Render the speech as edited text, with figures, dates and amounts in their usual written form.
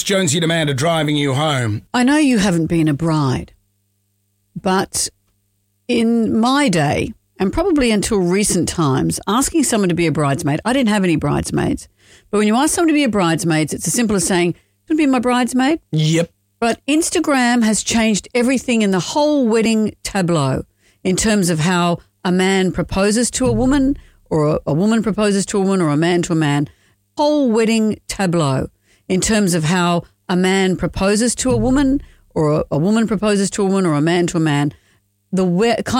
Jonesy and Amanda driving you home. I know you haven't been a bride, but in my day, and probably until recent times, asking someone to be a bridesmaid, I didn't have any bridesmaids. But when you ask someone to be a bridesmaid, it's as simple as saying, "Do you want to be my bridesmaid?" Yep. But Instagram has changed everything in the whole wedding tableau in terms of how a man proposes to a woman, or a woman proposes to a woman, or a man to a man. Whole wedding tableau in terms of how a man proposes to a woman, or a woman proposes to a woman, or a man to a man. The